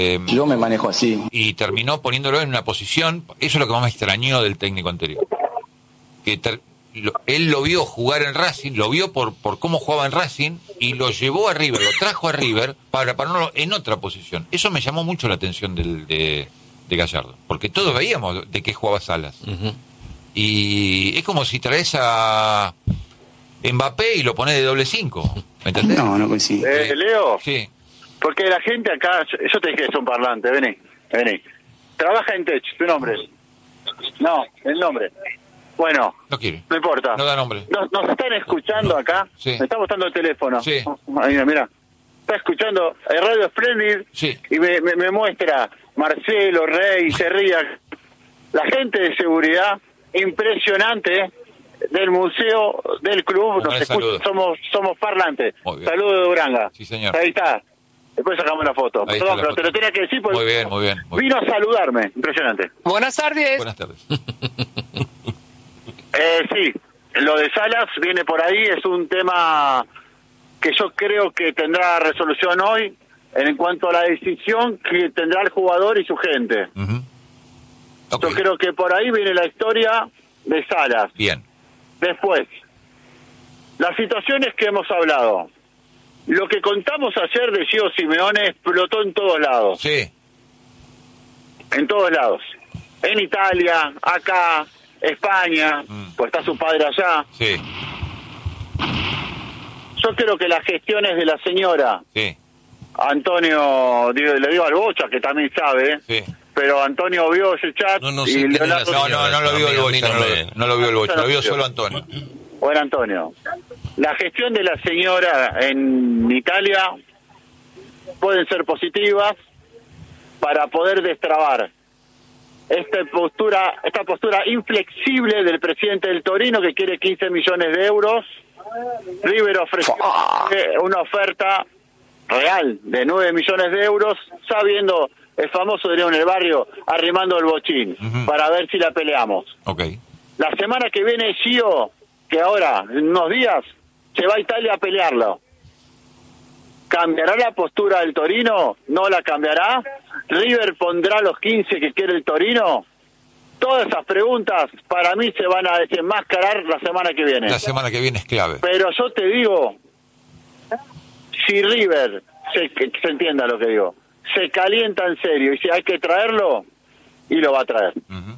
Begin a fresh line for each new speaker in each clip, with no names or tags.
Yo me manejo así.
Y terminó poniéndolo en una posición, eso es lo que más me extrañó del técnico anterior. Que él lo vio jugar en Racing, lo vio por cómo jugaba en Racing y lo llevó a River, lo trajo a River para ponerlo en otra posición. Eso me llamó mucho la atención de Gallardo, porque todos veíamos de qué jugaba Salas. Uh-huh. Y es como si traes a Mbappé y lo pones de doble 5, ¿me entendés?
No coincido.
Leo,
sí.
Porque la gente acá, yo te dije que es un parlante, vení. Trabaja en Tech, tu nombre. No, el nombre. Bueno,
no quiere.
No importa.
No da nombre.
Nos están escuchando acá.
Sí.
Me está mostrando el teléfono.
Sí.
Ahí, mira. Está escuchando el Radio Splendid.
Sí.
Y me muestra Marcelo, Rey, Serría. La gente de seguridad, impresionante, del museo, del club. Nos escucha, somos parlantes. Saludos de Duranga.
Sí, señor.
Ahí está. Después sacamos la foto.
Ahí
Perdón,
la
pero
foto.
te lo tenía que decir porque
Muy bien.
vino a saludarme. Impresionante.
Buenas tardes.
Buenas tardes.
Sí, lo de Salas viene por ahí, es un tema que yo creo que tendrá resolución hoy en cuanto a la decisión que tendrá el jugador y su gente.
Uh-huh. Okay.
Yo creo que por ahí viene la historia de Salas.
Bien.
Después, las situaciones que hemos hablado. Lo que contamos ayer de Gio Simeone explotó en todos lados.
Sí.
En todos lados. En Italia, acá, España, pues está su padre allá.
Sí.
Yo creo que las gestiones de la señora,
sí.
Antonio, le digo al Bocha, que también sabe,
sí.
Pero Antonio vio ese chat
no lo vio el Bocha, no lo vio el Bocha, lo vio solo Antonio.
Bueno, Antonio, la gestión de la señora en Italia pueden ser positivas para poder destrabar esta postura inflexible del presidente del Torino que quiere 15 millones de euros. River ofreció una oferta real de 9 millones de euros, sabiendo el famoso diría en el barrio, arrimando el bochín, para ver si la peleamos.
Okay.
La semana que viene Gio, que ahora, en unos días, se va a Italia a pelearlo. ¿Cambiará la postura del Torino? ¿No la cambiará? ¿River pondrá los 15 que quiere el Torino? Todas esas preguntas para mí se van a desenmascarar la semana que viene.
La semana que viene es clave.
Pero yo te digo, si River, se entienda lo que digo, se calienta en serio y si hay que traerlo, y lo va a traer.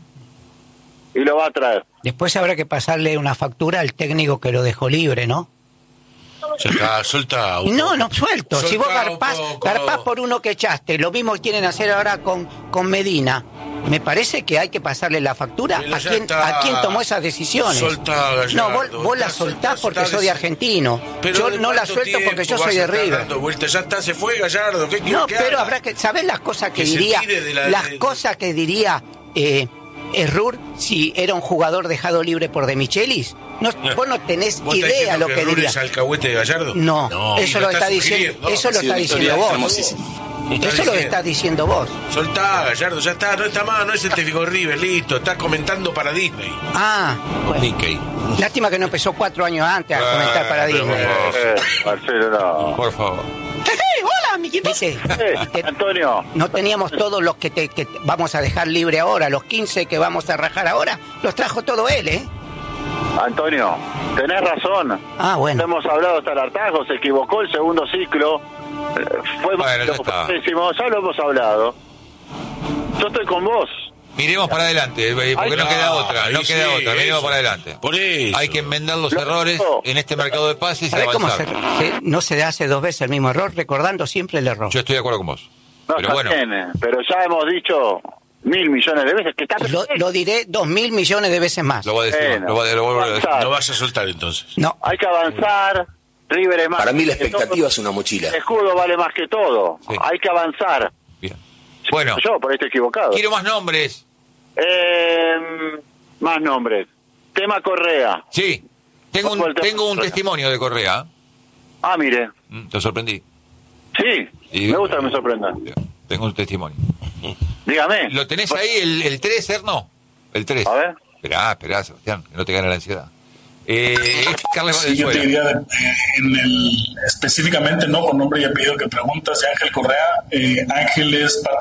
Y lo va a traer.
Después habrá que pasarle una factura al técnico que lo dejó libre, ¿no?
Ya está, suelta.
No suelto. Si vos garpás por uno que echaste, lo mismo quieren hacer ahora con Medina. Me parece que hay que pasarle la factura a quien tomó esas decisiones.
Soltá, Gallardo.
No, vos la soltás porque sos de argentino. Yo no la suelto porque yo soy de River.
Ya está, se fue Gallardo.
Pero habrá que... ¿Sabés las cosas que diría? Cosas que diría Errur si era un jugador dejado libre por De Michelis. Vos no tenés idea lo que diría.
¿Es alcahuete de Gallardo?
No, eso lo está diciendo. Eso lo está diciendo vos. Eso lo estás diciendo vos.
Soltá, Gallardo, ya está, no está más, no es el técnico River, listo, está comentando para Disney.
Bueno.
Mickey.
Lástima que no empezó 4 años antes a comentar para Disney.
Marcelo, no.
Por favor.
Hola, amiguitos.
Antonio.
No teníamos todos los que vamos a dejar libre ahora, los 15 que vamos a rajar ahora, los trajo todo él, ¿eh?
Antonio, tenés razón.
Bueno.
Hemos hablado hasta el hartazgo, se equivocó el segundo ciclo. Fue pésimo, ya lo hemos hablado. Yo estoy con vos.
Miremos para adelante, porque no queda otra, miremos para adelante.
Por eso.
Hay que enmendar los errores en este mercado de pases y avanzar.
No se hace 2 veces el mismo error, recordando siempre el error.
Yo estoy de acuerdo con vos.
Pero bueno. Pero ya hemos dicho 1.000 millones de veces que está...
Lo diré 2.000 millones de veces más.
Lo voy a decir, lo voy a decir.
No vas a soltar entonces.
No.
Hay que avanzar. River es más.
Para mí la expectativa es una mochila.
El escudo vale más que todo. Sí. Hay que avanzar.
Bien. Bueno.
Yo por ahí estoy equivocado.
Quiero más nombres.
Más nombres. Tema Correa.
Sí. Tengo un testimonio de Correa.
Mire.
Te sorprendí.
Sí. Me gusta que me sorprenda.
Tengo un testimonio.
Dígame.
¿Lo tenés ahí el 3, Erno? El 3.
A ver.
Esperá, Sebastián, que no te gane la ansiedad. Carles
Sí, yo te
Valenzuela.
diría específicamente, no con nombre y apellido que preguntas, de Ángel Correa. Ángel es parte